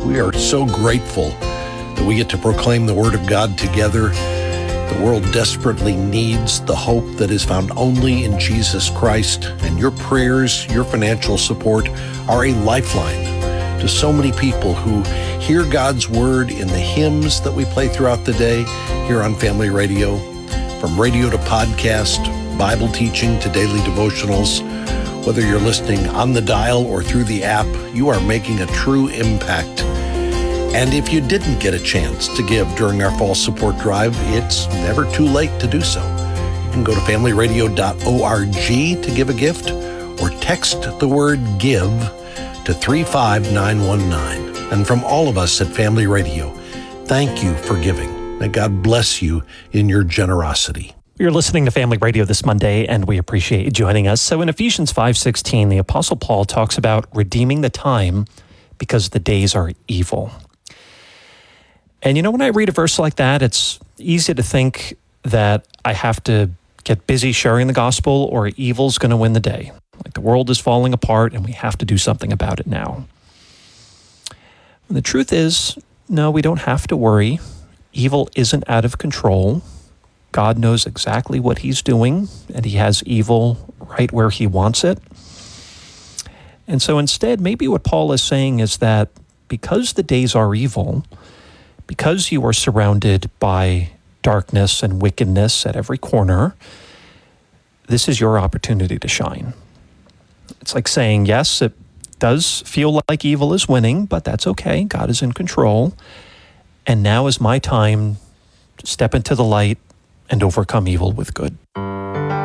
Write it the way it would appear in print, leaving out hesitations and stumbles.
We are so grateful that we get to proclaim the Word of God together. The world desperately needs the hope that is found only in Jesus Christ, and your prayers, your financial support are a lifeline to so many people who hear God's Word in the hymns that we play throughout the day here on Family Radio. From radio to podcast, Bible teaching to daily devotionals, whether you're listening on the dial or through the app, you are making a true impact. And if you didn't get a chance to give during our fall support drive, it's never too late to do so. You can go to familyradio.org to give a gift or text the word GIVE to 35919. And from all of us at Family Radio, thank you for giving. May God bless you in your generosity. You're listening to Family Radio this Monday, and we appreciate you joining us. So in Ephesians 5:16, the Apostle Paul talks about redeeming the time because the days are evil. And when I read a verse like that, it's easy to think that I have to get busy sharing the gospel or evil's going to win the day. Like the world is falling apart and we have to do something about it now. And the truth is, no, we don't have to worry. Evil isn't out of control. God knows exactly what he's doing, and he has evil right where he wants it. And so instead, maybe what Paul is saying is that because the days are evil, because you are surrounded by darkness and wickedness at every corner, this is your opportunity to shine. It's like saying, yes, it does feel like evil is winning, but that's okay. God is in control. And now is my time to step into the light and overcome evil with good.